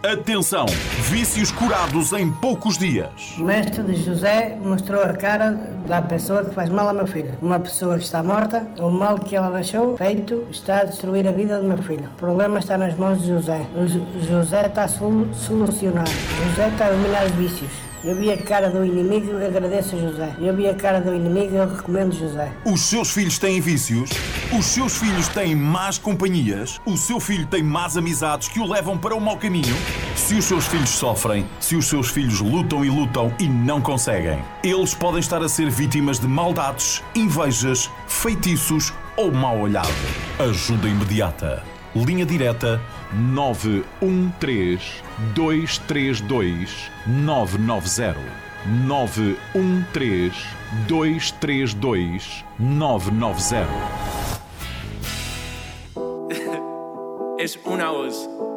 Atenção! Vícios curados em poucos dias. O mestre de José mostrou a cara da pessoa que faz mal ao meu filho. Uma pessoa que está morta, o mal que ela deixou feito está a destruir a vida do meu filho. O problema está nas mãos de José. José está a solucionar. José está a eliminar os vícios. Eu vi a cara do inimigo e agradeço a José. Eu vi a cara do inimigo e eu recomendo José. Os seus filhos têm vícios? Os seus filhos têm más companhias? O seu filho tem más amizades que o levam para o mau caminho? Se os seus filhos sofrem, se os seus filhos lutam e não conseguem, eles podem estar a ser vítimas de maldades, invejas, feitiços ou mau olhado. Ajuda imediata. Linha direta 913 232 990. 913 232 990. Es una voz.